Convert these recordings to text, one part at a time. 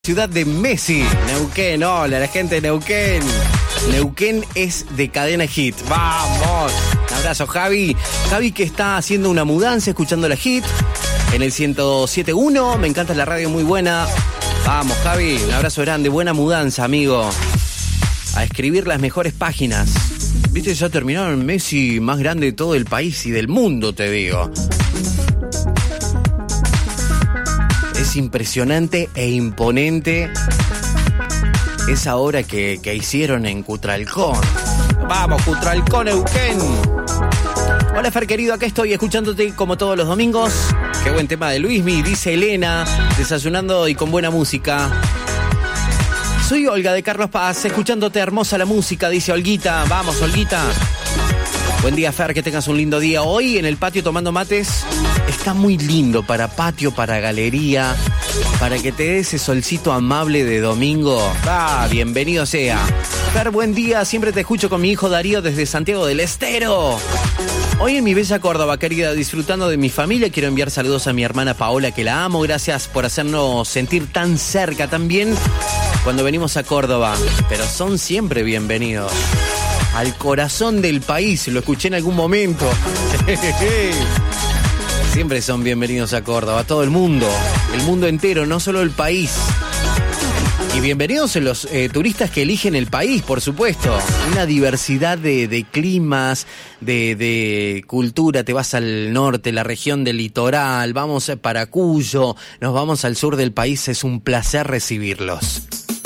Ciudad de Messi, Neuquén, hola la gente de Neuquén. Neuquén es de Cadena Hit. ¡Vamos! Un abrazo, Javi. Javi que está haciendo una mudanza, escuchando la Hit en el 107.1. Me encanta la radio, muy buena. Vamos, Javi, un abrazo grande. Buena mudanza, amigo. A escribir las mejores páginas. Viste, ya terminaron el Messi más grande de todo el país y del mundo, te digo. Es impresionante e imponente esa obra que hicieron en Cutralcón. ¡Vamos, Cutralcón, Neuquén! Hola, Fer, querido, acá estoy escuchándote como todos los domingos. Qué buen tema de Luismi, dice Elena, desayunando y con buena música. Soy Olga de Carlos Paz, escuchándote, hermosa la música, dice Olguita. Vamos, Olguita. Buen día, Fer, que tengas un lindo día. Hoy en el patio tomando mates. Está muy lindo para patio, para galería, para que te dé ese solcito amable de domingo. Bienvenido sea. Fer, buen día. Siempre te escucho con mi hijo Darío desde Santiago del Estero. Hoy en mi bella Córdoba, querida, disfrutando de mi familia. Quiero enviar saludos a mi hermana Paola, que la amo. Gracias por hacernos sentir tan cerca, tan bien cuando venimos a Córdoba. Pero son siempre bienvenidos. Al corazón del país, lo escuché en algún momento. Siempre son bienvenidos a Córdoba, todo el mundo entero, no solo el país. Y bienvenidos a los turistas que eligen el país, por supuesto. Una diversidad de climas, de cultura. Te vas al norte, la región del litoral, vamos para Cuyo, nos vamos al sur del país. Es un placer recibirlos.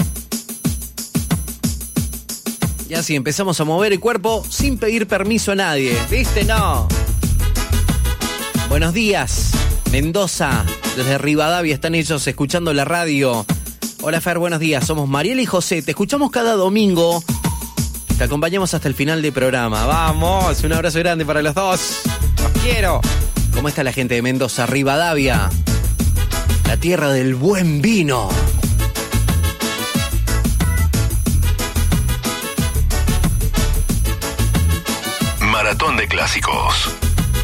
Y así empezamos a mover el cuerpo sin pedir permiso a nadie. ¿Viste? No. Buenos días, Mendoza. Desde Rivadavia están ellos escuchando la radio. Hola, Fer, buenos días. Somos Mariela y José. Te escuchamos cada domingo. Te acompañamos hasta el final del programa. Vamos, un abrazo grande para los dos. Los quiero. ¿Cómo está la gente de Mendoza? Rivadavia, la tierra del buen vino. Maratón de clásicos.